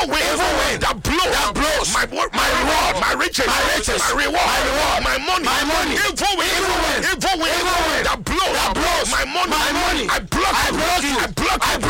wind that blows my reward, my riches, my reward, my money. Evil wind that blows my money. I block it.